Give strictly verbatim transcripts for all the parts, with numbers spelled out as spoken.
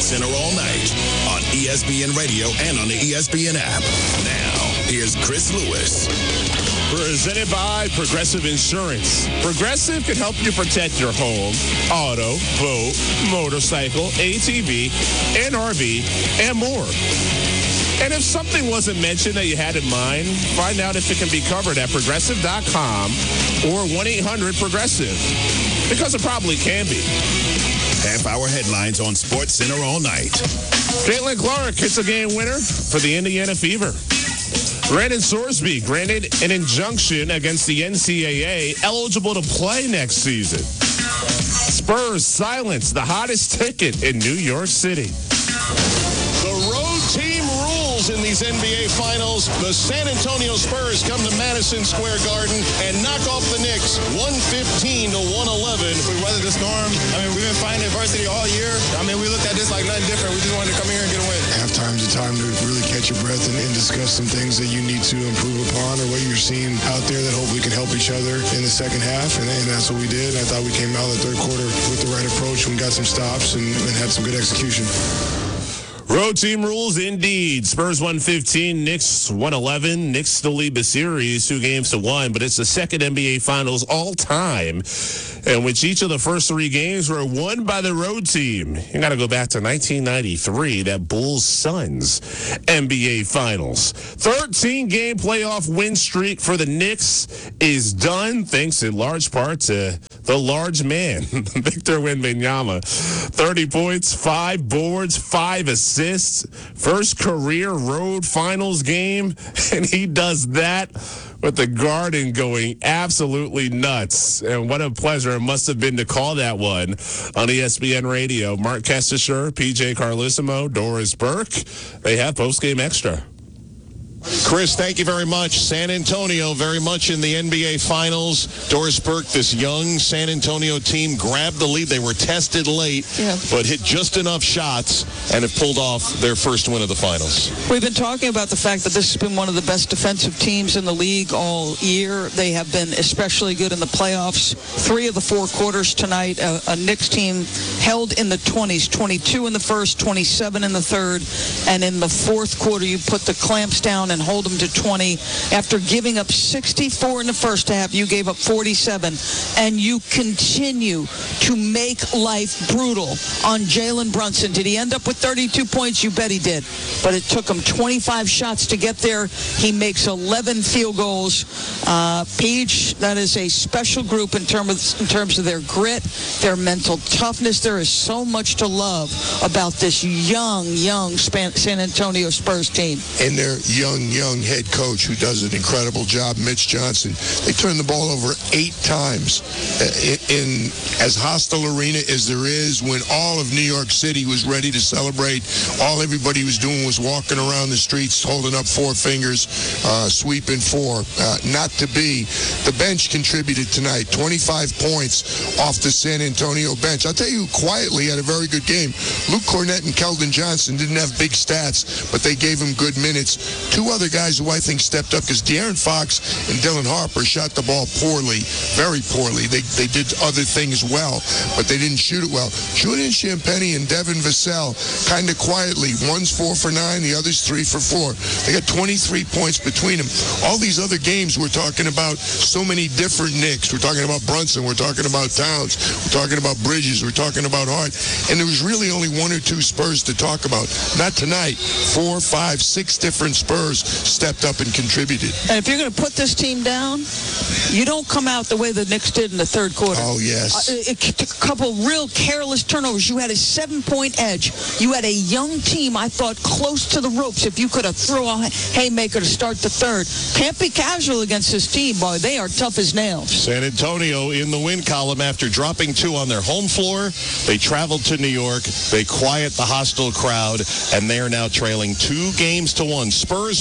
Center all night on E S P N Radio and on the E S P N app. Now, here's Chris Lewis. Presented by Progressive Insurance. Progressive can help you protect your home, auto, boat, motorcycle, A T V, and R V, and more. And if something wasn't mentioned that you had in mind, find out if it can be covered at progressive dot com or one eight hundred progressive. Because it probably can be. Half-hour headlines on Sports Center all night. Caitlin Clark hits a game winner for the Indiana Fever. Brandon Sorsby granted an injunction against the N C double A, eligible to play next season. Spurs silence the hottest ticket in New York City. The road team rules in these N B A Finals. The San Antonio Spurs come to Madison Square Garden and knock off the Knicks one fifteen to one eleven. We weathered the storm. I mean, we've been fighting adversity all year. I mean, we looked at this like nothing different. We just wanted to come here and get a win. Halftime's a time to really catch your breath and, and discuss some things that you need to improve upon or what you're seeing out there that hopefully can help each other in the second half. And, and that's what we did. I thought we came out of the third quarter with the right approach and got some stops and, and had some good execution. Road team rules indeed. Spurs one fifteen, Knicks one eleven. Knicks still lead the series two games to one, but it's the second N B A Finals all time in which each of the first three games were won by the road team. You got to go back to nineteen ninety-three, that Bulls-Suns N B A Finals. thirteen-game playoff win streak for the Knicks is done, thanks in large part to the large man, Victor Wembanyama. thirty points, five boards, five assists. First career road finals game, and he does that with the Garden going absolutely nuts. And what a pleasure it must have been to call that one on E S P N Radio. Mark Kestisher, P J Carlissimo, Doris Burke. They have postgame extra. Chris, thank you very much. San Antonio very much in the N B A Finals. Doris Burke, this young San Antonio team, grabbed the lead. They were tested late, yeah. but hit just enough shots and have pulled off their first win of the Finals. We've been talking about the fact that this has been one of the best defensive teams in the league all year. They have been especially good in the playoffs. Three of the four quarters tonight, a, a Knicks team held in the twenties, twenty-two in the first, twenty-seven in the third, and in the fourth quarter you put the clamps down and hold them to twenty. After giving up sixty-four in the first half, you gave up forty-seven, and you continue to make life brutal on Jalen Brunson. Did he end up with thirty-two points? You bet he did. But it took him twenty-five shots to get there. He makes eleven field goals. Uh, Peach, that is a special group in, term of, in terms of their grit, their mental toughness. There is so much to love about this young, young San Antonio Spurs team. And their young, young head coach who does an incredible job, Mitch Johnson. They turned the ball over eight times in, in as hostile arena as there is when all of New York City was ready to celebrate. All everybody was doing was walking around the streets holding up four fingers, uh, sweeping four. Uh, not to be. The bench contributed tonight. twenty-five points off the San Antonio bench. I'll tell you who quietly had a very good game. Luke Cornett and Keldon Johnson didn't have big stats, but they gave him good minutes. Two other guys who I think stepped up because De'Aaron Fox and Dylan Harper shot the ball poorly, very poorly. They they did other things well, but they didn't shoot it well. Julian Champagnie and Devin Vassell kind of quietly. One's four for nine, the other's three for four. They got twenty-three points between them. All these other games, we're talking about so many different Knicks. We're talking about Brunson. We're talking about Towns. We're talking about Bridges. We're talking about Hart. And there was really only one or two Spurs to talk about. Not tonight. Four, five, six different Spurs stepped up and contributed. And if you're going to put this team down, you don't come out the way the Knicks did in the third quarter. Oh, yes. Uh, it, it, a couple real careless turnovers. You had a seven-point edge. You had a young team, I thought, close to the ropes. If you could have thrown a haymaker to start the third. Can't be casual against this team, boy. They are tough as nails. San Antonio in the win column after dropping two on their home floor. They traveled to New York. They quiet the hostile crowd, and they are now trailing two games to one. Spurs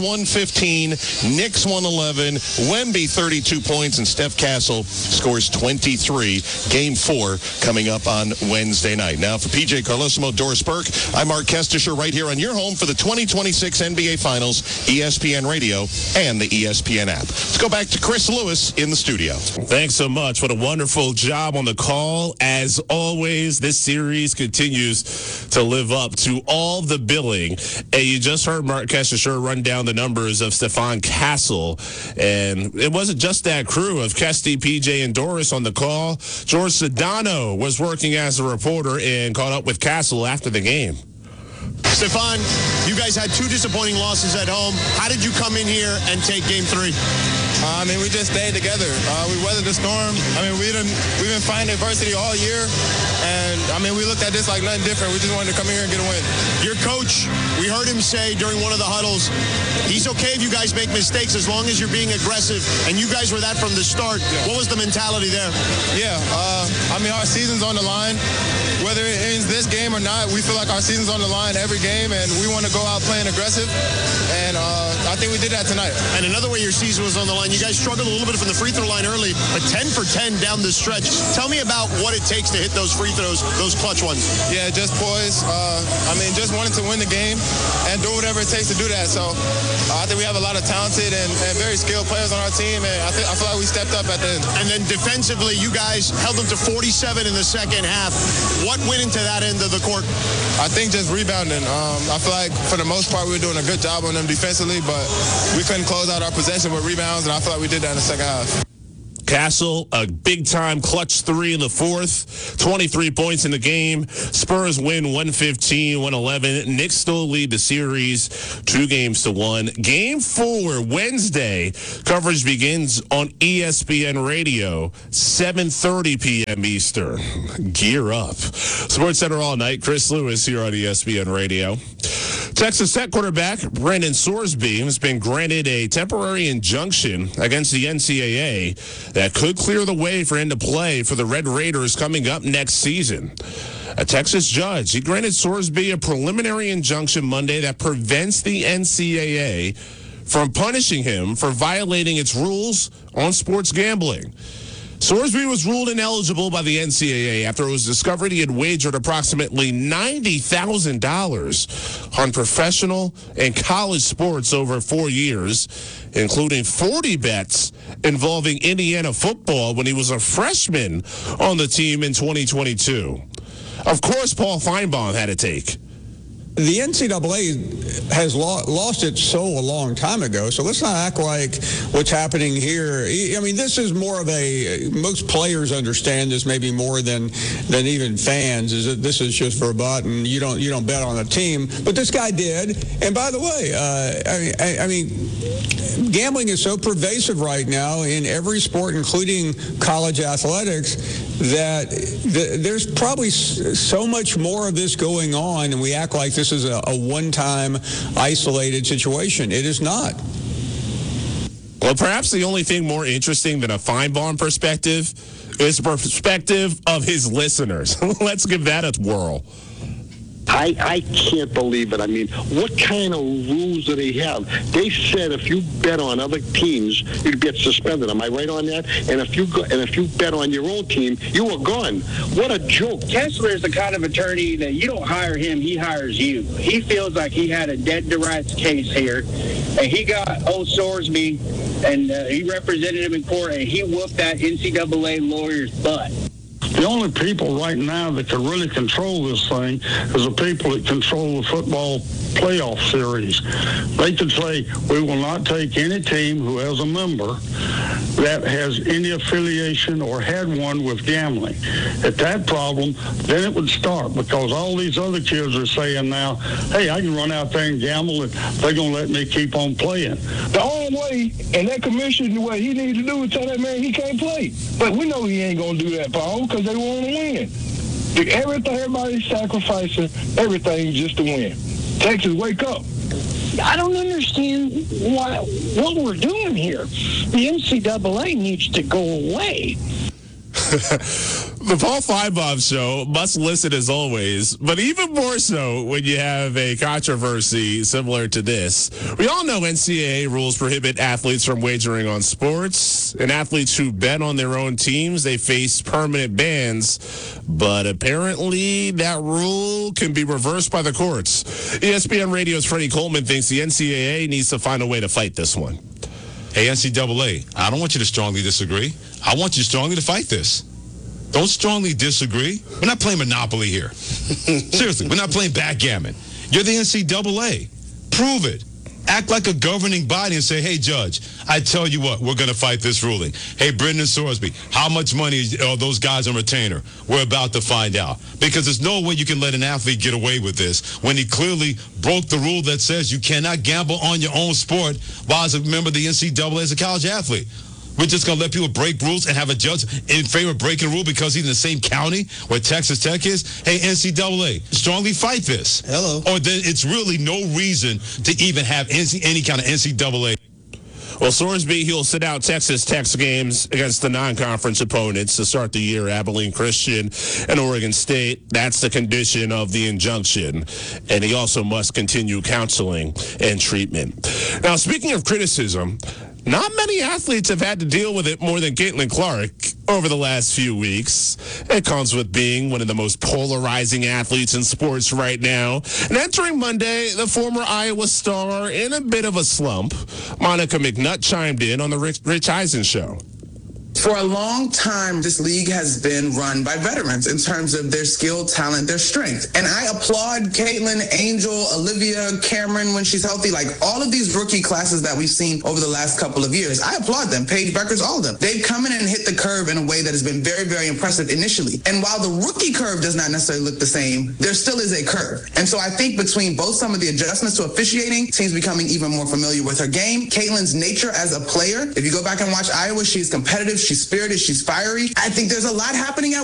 one fifteen, Knicks one eleven, Wemby thirty-two points, and Steph Castle scores twenty-three. Game four coming up on Wednesday night. Now for P J Carlosimo, Doris Burke, I'm Mark Kestisher right here on your home for the twenty twenty-six N B A Finals, E S P N Radio and the E S P N app. Let's go back to Chris Lewis in the studio. Thanks so much. What a wonderful job on the call. As always, this series continues to live up to all the billing. And you just heard Mark Kestisher run down the numbers of Stephon Castle. And it wasn't just that crew of Kesty, P J, and Doris on the call. George Sedano was working as a reporter and caught up with Castle after the game. Stephon, you guys had two disappointing losses at home. How did you come in here and take game three? Uh, I mean, we just stayed together. Uh, we weathered the storm. I mean, we didn't, we've been fighting adversity all year. And, I mean, we looked at this like nothing different. We just wanted to come in here and get a win. Your coach, we heard him say during one of the huddles, he's okay if you guys make mistakes as long as you're being aggressive. And you guys were that from the start. Yeah. What was the mentality there? Yeah, uh, I mean, our season's on the line. Whether it ends this game or not, we feel like our season's on the line every game, and we want to go out playing aggressive. And uh, I think we did that tonight. And another way your season was on the line, you guys struggled a little bit from the free throw line early, but ten for ten down the stretch. Tell me about what it takes to hit those free throws, those clutch ones. Yeah, just poise. Uh, I mean, just wanting to win the game and do whatever it takes to do that. So uh, I think we have a lot of talented and, and very skilled players on our team, and I, think, I feel like we stepped up at the end. And then defensively, you guys held them to forty-seven in the second half. What went into that end of the court? I think just rebounding. Um, I feel like for the most part we were doing a good job on them defensively, but we couldn't close out our possession with rebounds, and I feel like we did that in the second half. Castle, a big-time clutch three in the fourth, twenty-three points in the game. Spurs win one fifteen, one eleven. Knicks still lead the series two games to one. Game four, Wednesday. Coverage begins on E S P N Radio, seven thirty p.m. Eastern. Gear up. Sports Center all night. Chris Lewis here on E S P N Radio. Texas Tech quarterback Brendan Sorsby has been granted a temporary injunction against the N C double A that could clear the way for him to play for the Red Raiders coming up next season. A Texas judge, he granted Sorsby a preliminary injunction Monday that prevents the N C double A from punishing him for violating its rules on sports gambling. Sorsby was ruled ineligible by the N C double A after it was discovered he had wagered approximately ninety thousand dollars on professional and college sports over four years, including forty bets involving Indiana football when he was a freshman on the team in twenty twenty-two. Of course, Paul Feinbaum had a take. The N C double A has lo- lost its soul a long time ago, so let's not act like what's happening here. I mean, this is more of a, most players understand this maybe more than than even fans, is that this is just for a butt and you don't you don't bet on a team. But this guy did. And by the way, uh, I, I, I mean, gambling is so pervasive right now in every sport, including college athletics, that th- there's probably s- so much more of this going on, and we act like this is a, a one-time isolated situation. It is not. Well, perhaps the only thing more interesting than a Feinbaum perspective is the perspective of his listeners. Let's give that a whirl. I, I can't believe it. I mean, what kind of rules do they have? They said if you bet on other teams, you'd get suspended. Am I right on that? And if you go, and if you bet on your own team, you were gone. What a joke. Kessler is the kind of attorney that you don't hire him, he hires you. He feels like he had a dead to rights case here, and he got old Sorsby, and uh, he represented him in court, and he whooped that N C double A lawyer's butt. The only people right now that can really control this thing is the people that control the football playoff series. They can say, we will not take any team who has a member that has any affiliation or had one with gambling. At that problem, then it would start, because all these other kids are saying now, hey, I can run out there and gamble and they're going to let me keep on playing. The only way, and that commission, what he needs to do is tell that man he can't play. But we know he ain't going to do that, Paul, because they want to win. Everything, everybody's sacrificing everything just to win. Texas, wake up. I don't understand why, what we're doing here. The N C double A needs to go away. The Paul Feinbaum Show must listen as always, but even more so when you have a controversy similar to this. We all know N C double A rules prohibit athletes from wagering on sports, and athletes who bet on their own teams, they face permanent bans, but apparently that rule can be reversed by the courts. E S P N Radio's Freddie Coleman thinks the N C double A needs to find a way to fight this one. Hey, N C double A, I don't want you to strongly disagree. I want you strongly to fight this. Don't strongly disagree. We're not playing Monopoly here. Seriously, we're not playing backgammon. You're the N C double A. Prove it. Act like a governing body and say, hey, Judge, I tell you what, we're going to fight this ruling. Hey, Brendan Sorsby, how much money are those guys on retainer? We're about to find out. Because there's no way you can let an athlete get away with this when he clearly broke the rule that says you cannot gamble on your own sport while as a member of the N C double A as a college athlete. We're just going to let people break rules and have a judge in favor of breaking a rule because he's in the same county where Texas Tech is? Hey, N C double A, strongly fight this. Hello. Or then it's really no reason to even have any kind of N C double A. Well, Sorsby, he'll sit out Texas Tech's games against the non-conference opponents to start the year, Abilene Christian and Oregon State. That's the condition of the injunction. And he also must continue counseling and treatment. Now, speaking of criticism, not many athletes have had to deal with it more than Caitlin Clark over the last few weeks. It comes with being one of the most polarizing athletes in sports right now. And entering Monday, the former Iowa star in a bit of a slump. Monica McNutt chimed in on the Rich, Rich Eisen Show. For a long time, this league has been run by veterans in terms of their skill, talent, their strength. And I applaud Caitlin, Angel, Olivia, Cameron when she's healthy, like all of these rookie classes that we've seen over the last couple of years. I applaud them. Paige Beckers, all of them. They've come in and hit the curve in a way that has been very, very impressive initially. And while the rookie curve does not necessarily look the same, there still is a curve. And so I think between both some of the adjustments to officiating, teams becoming even more familiar with her game, Caitlin's nature as a player, if you go back and watch Iowa, she's competitive, she's spirited, she's fiery. I think there's a lot happening at